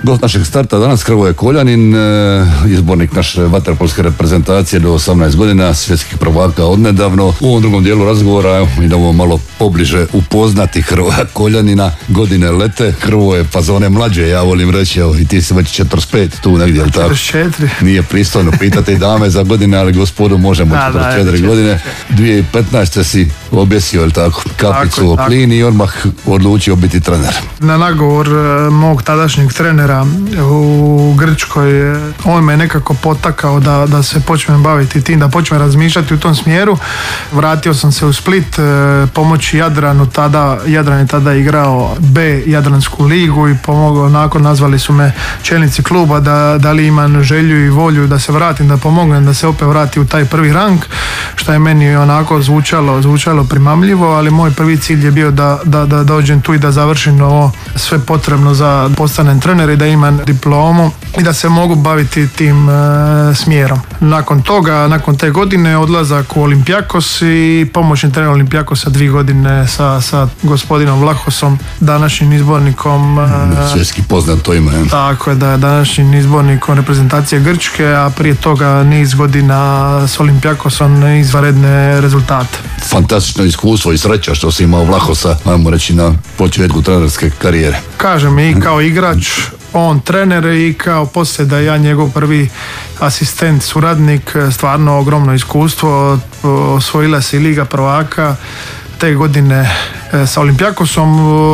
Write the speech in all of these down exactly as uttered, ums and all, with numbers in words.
Gost našeg starta danas Hrvoje Koljanin, izbornik naše vaterpolske reprezentacije do osamnaest godina, svjetskih prvaka odnedavno. U ovom drugom dijelu razgovora idemo malo pobliže upoznati Hrvoja Koljanina. Godine lete, Hrvoje pa za one mlađe, ja volim reći, evo, i ti si već četrdeset pet tu negdje, jel tako? četrdeset četiri. Nije pristojno pitati dame za godine, ali gospodu možemo četrdeset četiri godine. dvije tisuće petnaeste si objesio, jel tako, kapicu o klini i odmah odlučio biti trener. Na nagovor mog tadašnjeg trenera u Grčkoj, on me nekako potakao da, da se počnem baviti tim, da počnem razmišljati u tom smjeru. Vratio sam se u Split pomoći Jadranu, tada, Jadran je tada igrao B Jadransku ligu i pomogao, nakon nazvali su me čelnici kluba da, da li imam želju i volju da se vratim, da pomognem, da se opet vrati u taj prvi rang, što je meni onako zvučalo, zvučalo primamljivo, ali moj prvi cilj je bio da, da, da dođem tu i da završim ovo sve potrebno za postanem trener i da imam diplomu i da se mogu baviti tim e, smjerom. Nakon toga, nakon te godine odlazak u Olympiakos i pomoćni trener Olympiakosa dvije godine sa, sa gospodinom Vlahosom, današnjim izbornikom. E, Svjetski poznat to ime. Tako je, da je današnjim izbornikom reprezentacije Grčke, a prije toga niz godina s Olympiakosom izvanredne rezultate. Fantastično iskustvo i sreća što si imao Vlahosa, ajmo reći, na početku trenerske karijere. Kažem, i kao igrač, on trener i kao poslije da ja njegov prvi asistent, suradnik, stvarno ogromno iskustvo, osvojila se i Liga prvaka te godine sa Olympiakosom,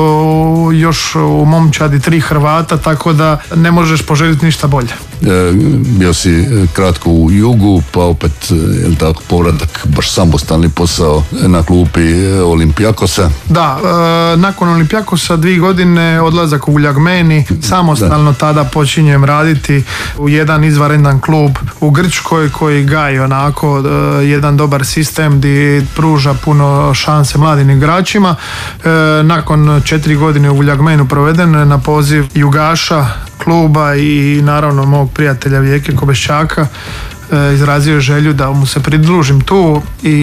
još u momčadi tri Hrvata, tako da ne možeš poželjeti ništa bolje. E, bio si kratko u Jugu, pa opet je tako povratak, baš samostalni posao na klupi Olympiakosa. Da, e, nakon Olympiakosa dvije godine odlazak u Uljagmeni, samostalno da. Tada počinjem raditi u jedan izvanredan klub u Grčkoj koji gaji onako e, jedan dobar sistem gdje pruža puno šanse mladim igračima. E, nakon četiri godine u Uljagmenu proveden na poziv Jugaša kluba i naravno mog prijatelja Vijeke Kobeščaka, e, izrazio želju da mu se pridružim tu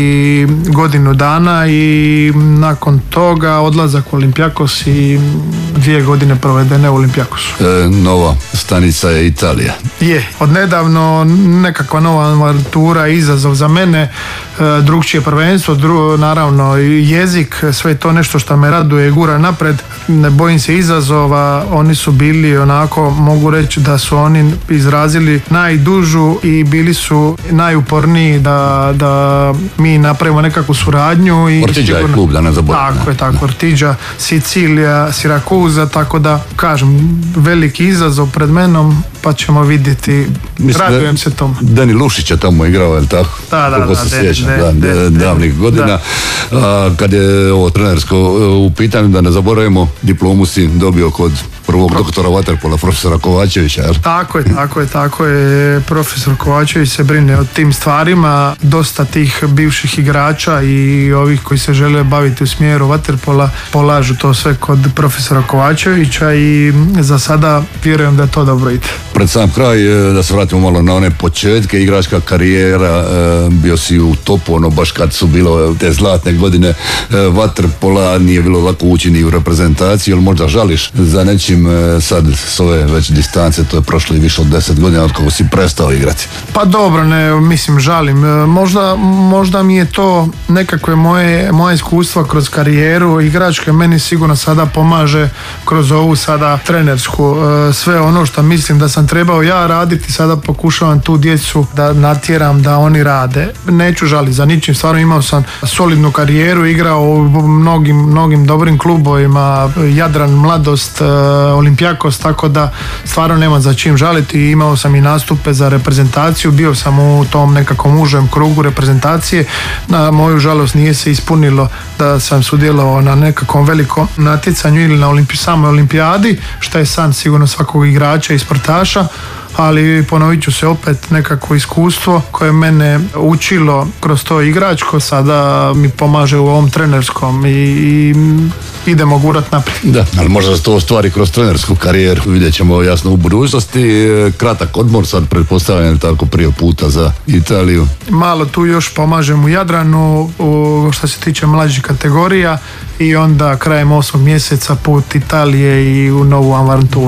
i godinu dana i nakon toga odlazak u Olympiakos i dvije godine provedene u Olympiakosu. E, nova stanica je Italija. Je, odnedavno nekakva nova avantura, izazov za mene, e, drugčije prvenstvo, dru, naravno jezik, sve to nešto što me raduje i gura napred. Ne bojim se izazova, oni su bili onako, mogu reći da su oni izrazili najdužu i bili su najuporniji da, da mi napravimo nekakvu suradnju. I Ortiđa sigurno, je klub, da ne zaboravim. Tako je, tako, Ortiđa, Sicilija, Sirakuza, tako da kažem, veliki izazov pred menom, pa ćemo vidjeti. Mislim, radujem se tomu. Deni Lušić je tamo igrao, je li tako? Da, da, da, se de, sjećam, de, da, de, de, davnih godina. Da. A, kad je ovo trenersko u pitanju, da ne zaboravimo, diplomu si dobio kod prvog Pro... doktora vaterpola, profesora Kovačevića, jer? Tako je, tako je, tako je. Profesor Kovačević se brine o tim stvarima. Dosta tih bivših igrača i ovih koji se žele baviti u smjeru vaterpola polažu to sve kod profesora Kovačevića i za sada vjerujem da to dobro ide. Pred sam kraj, da se vratimo malo na one početke, igračka karijera, bio si u topu, ono baš kad su bilo te zlatne godine vaterpola, nije bilo lako ući ni u reprezentaciju, ili možda žališ za nečim sad s ove već distance, to je prošlo i više od deset godina od kako si prestao igrati? Pa dobro, ne, mislim, žalim. Možda, možda mi je to nekakve moje, moje iskustva kroz karijeru igračke, meni sigurno sada pomaže kroz ovu sada trenersku. Sve ono što mislim da sam trebao ja raditi, sada pokušavam tu djecu da natjeram da oni rade. Neću žaliti za ničim, stvarno imao sam solidnu karijeru, igrao u mnogim, mnogim dobrim klubovima, Jadran, Mladost, Olympiakos, tako da stvarno nema za čim žaliti. Imao sam i nastupe za reprezentaciju, bio sam u tom nekakvom užem krugu reprezentacije. Na moju žalost nije se ispunilo da sam sudjelovao na nekakvom velikom natjecanju ili na olimpi, samoj olimpijadi, što je san sigurno svakog igrača i sportaša, ali ponovit ću se opet, nekako iskustvo koje mene učilo kroz to igračko sada mi pomaže u ovom trenerskom i, i idemo gurat naprijed. Da, ali možda se to ostvari kroz trenersku karijeru, vidjet ćemo jasno u budućnosti. Kratak odmor sad, pretpostavljam, tako prije puta za Italiju. Malo tu još pomažem u Jadranu u, što se tiče mlađih kategorija i onda krajem osmog mjeseca put Italije i u novu avanturu.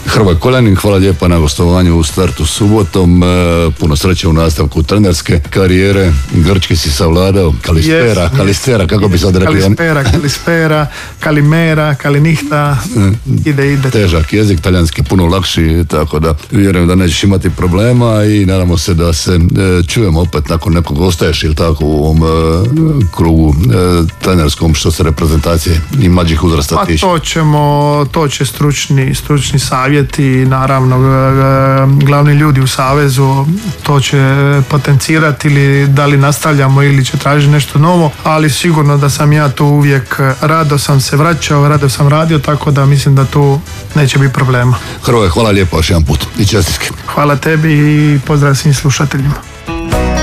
Hrvoje Koljanin, hvala lijepa na gostovanju u Startu subotom. Puno sreće u nastavku trenerske karijere. Grčki si savladao. Kalispera, yes, kalispera, kako yes, bi sad rekli? Kalispera, kalispera, kalimera, kalinihta, ide, ide. Težak jezik, talijanski puno lakši, tako da vjerujem da nećeš imati problema i nadamo se da se e, čujemo opet nakon nekog ostaješ ili tako u ovom e, krugu e, trenerskom što se reprezentacije i mlađih uzrasta tiče. Pa to ćemo, to će stručni, stručni savjeti, naravno glavni ljudi u savezu to će potencirati ili da li nastavljamo ili će tražiti nešto novo, ali sigurno da sam ja tu uvijek rado sam se vraćao, rado sam radio, tako da mislim da tu neće biti problema. Hrvoje, hvala lijepo još jedan put i čestitke. Hvala tebi i pozdrav svim slušateljima.